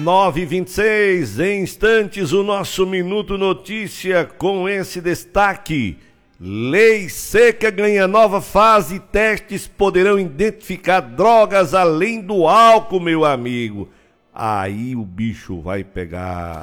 9h26, em instantes o nosso Minuto Notícia com esse destaque. Lei seca ganha nova fase, testes poderão identificar drogas além do álcool, meu amigo. Aí o bicho vai pegar.